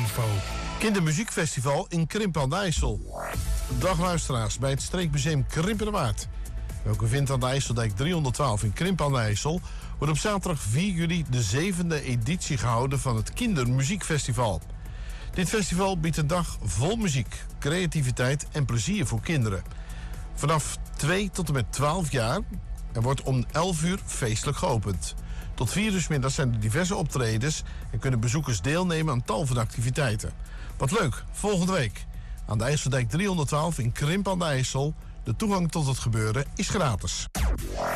Info. Kindermuziekfestival in Krimpen aan de IJssel. Dag luisteraars bij het Streekmuseum Krimpen de Waard. Welke vindt aan de IJsseldijk 312 in Krimpen aan de IJssel, wordt op zaterdag 4 juli de 7e editie gehouden van het Kindermuziekfestival. Dit festival biedt een dag vol muziek, creativiteit en plezier voor kinderen. Vanaf 2 tot en met 12 jaar en wordt om 11 uur feestelijk geopend. Tot 4 uur 's middags zijn er diverse optredens en kunnen bezoekers deelnemen aan tal van activiteiten. Wat leuk, volgende week aan de IJsseldijk 312 in Krimpen aan de IJssel. De toegang tot het gebeuren is gratis.